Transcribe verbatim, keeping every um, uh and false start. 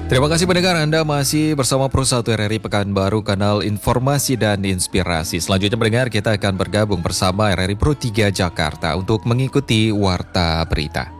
Terima kasih pendengar, Anda masih bersama Pro satu R R I Pekanbaru, kanal informasi dan inspirasi. Selanjutnya pendengar, kita akan bergabung bersama R R I Pro tiga Jakarta untuk mengikuti Warta Berita.